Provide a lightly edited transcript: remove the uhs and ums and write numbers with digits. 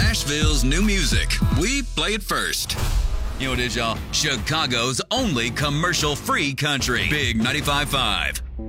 Nashville's new music. We play it first. You know what it is, y'all? Chicago's only commercial-free country. Big 95.5.